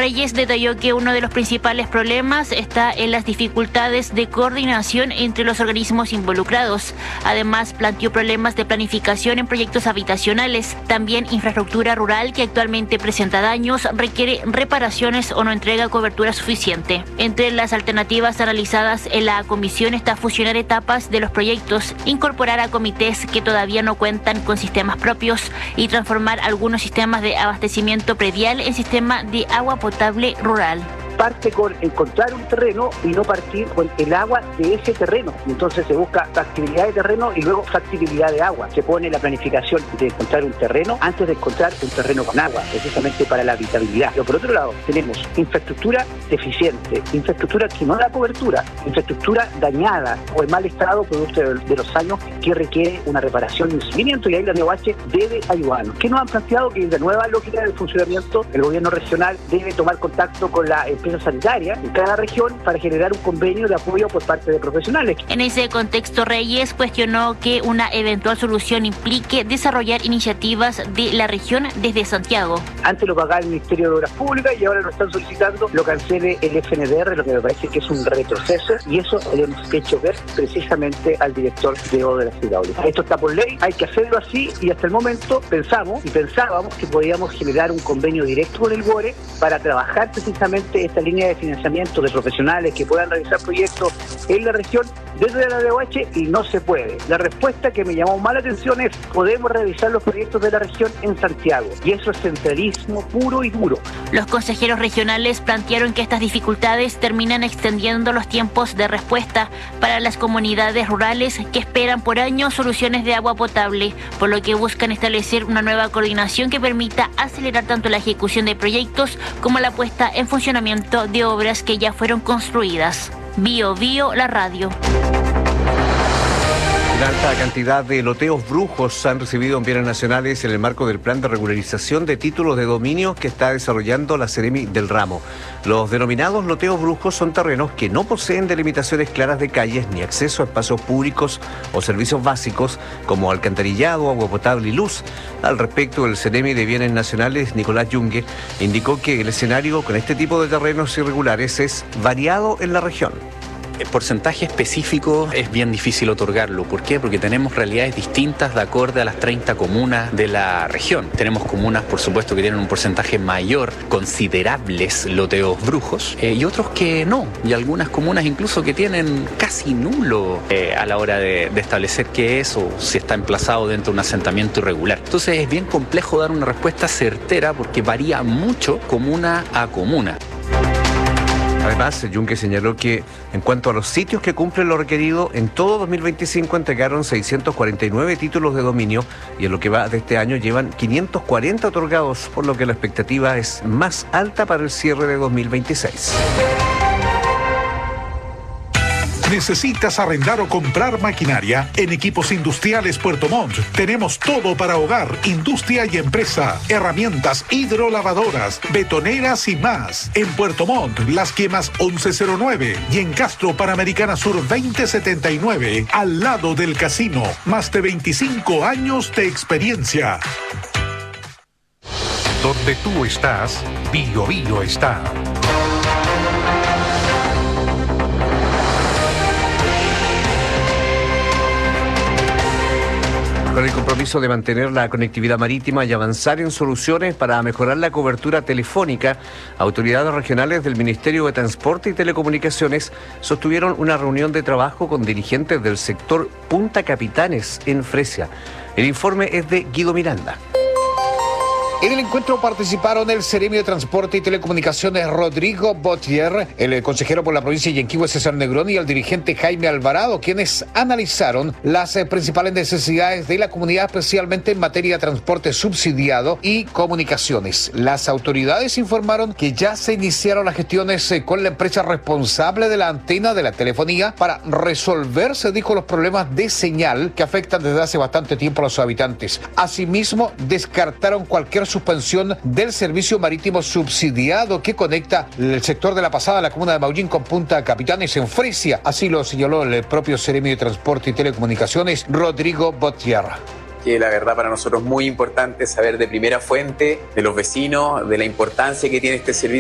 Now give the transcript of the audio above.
Reyes detalló que uno de los principales problemas está en las dificultades de coordinación entre los organismos involucrados. Además, planteó problemas de planificación en proyectos habitacionales. También infraestructura rural que actualmente presenta daños, requiere reparaciones o no entrega cobertura suficiente. Entre las alternativas analizadas en la comisión está fusionar etapas de los proyectos, incorporar a comités que todavía no cuentan con sistemas propios y transformar algunos sistemas de abastecimiento predial en sistema de agua potable rural. Parte con encontrar un terreno y no partir con el agua de ese terreno. Entonces se busca factibilidad de terreno y luego factibilidad de agua. Se pone la planificación de encontrar un terreno antes de encontrar un terreno con agua, precisamente para la habitabilidad. Pero por otro lado, tenemos infraestructura deficiente, infraestructura que no da cobertura, infraestructura dañada o en mal estado producto de los años que requiere una reparación y un seguimiento, y ahí la DOH debe ayudarnos. ¿Qué nos han planteado? Que en la nueva lógica del funcionamiento, el gobierno regional debe tomar contacto con la empresa sanitaria en cada región para generar un convenio de apoyo por parte de profesionales. En ese contexto, Reyes cuestionó que una eventual solución implique desarrollar iniciativas de la región desde Santiago. Antes lo pagaba el Ministerio de Obras Públicas y ahora lo están solicitando, lo cancele el FNDR, lo que me parece que es un retroceso, y eso le hemos hecho ver precisamente al director de Obras Hidráulicas. Esto está por ley, hay que hacerlo así, y hasta el momento pensábamos que podíamos generar un convenio directo con el BORE para trabajar precisamente esta línea de financiamiento de profesionales que puedan realizar proyectos en la región desde la DOH, y no se puede. La respuesta que me llamó más la atención es: podemos realizar los proyectos de la región en Santiago, y eso es centralismo puro y duro. Los consejeros regionales plantearon que estas dificultades terminan extendiendo los tiempos de respuesta para las comunidades rurales que esperan por años soluciones de agua potable, por lo que buscan establecer una nueva coordinación que permita acelerar tanto la ejecución de proyectos como la puesta en funcionamiento de obras que ya fueron construidas. Bio Bio, la radio. Una alta cantidad de loteos brujos han recibido en bienes nacionales en el marco del plan de regularización de títulos de dominio que está desarrollando la Seremi del ramo. Los denominados loteos brujos son terrenos que no poseen delimitaciones claras de calles ni acceso a espacios públicos o servicios básicos como alcantarillado, agua potable y luz. Al respecto, el Seremi de Bienes Nacionales, Nicolás Yungue, indicó que el escenario con este tipo de terrenos irregulares es variado en la región. El porcentaje específico es bien difícil otorgarlo. ¿Por qué? Porque tenemos realidades distintas de acuerdo a las 30 comunas de la región. Tenemos comunas, por supuesto, que tienen un porcentaje mayor, considerables loteos brujos, y otros que no. Y algunas comunas incluso que tienen casi nulo a la hora de establecer qué es o si está emplazado dentro de un asentamiento irregular. Entonces es bien complejo dar una respuesta certera porque varía mucho comuna a comuna. Además, Yunque señaló que en cuanto a los sitios que cumplen lo requerido, en todo 2025 entregaron 649 títulos de dominio y en lo que va de este año llevan 540 otorgados, por lo que la expectativa es más alta para el cierre de 2026. ¿Necesitas arrendar o comprar maquinaria? En Equipos Industriales Puerto Montt tenemos todo para hogar, industria y empresa. Herramientas hidrolavadoras, betoneras y más. En Puerto Montt, Las Quemas 1109 y en Castro Panamericana Sur 2079, al lado del casino. Más de 25 años de experiencia. Donde tú estás, Bio Bio está. Con el compromiso de mantener la conectividad marítima y avanzar en soluciones para mejorar la cobertura telefónica, autoridades regionales del Ministerio de Transporte y Telecomunicaciones sostuvieron una reunión de trabajo con dirigentes del sector Punta Capitanes en Fresia. El informe es de Guido Miranda. En el encuentro participaron el Seremi de Transporte y Telecomunicaciones Rodrigo Botier, el consejero por la provincia de Yanquihue César Negrón y el dirigente Jaime Alvarado, quienes analizaron las principales necesidades de la comunidad, especialmente en materia de transporte subsidiado y comunicaciones. Las autoridades informaron que ya se iniciaron las gestiones con la empresa responsable de la antena de la telefonía para resolver, se dijo, los problemas de señal que afectan desde hace bastante tiempo a los habitantes. Asimismo, descartaron cualquier suspensión del servicio marítimo subsidiado que conecta el sector de La Pasada, la comuna de Maullín, con Punta Capitanes en Fresia. Así lo señaló el propio Seremi de Transporte y Telecomunicaciones, Rodrigo Botier. Que la verdad para nosotros es muy importante saber de primera fuente de los vecinos, de la importancia que tiene este servicio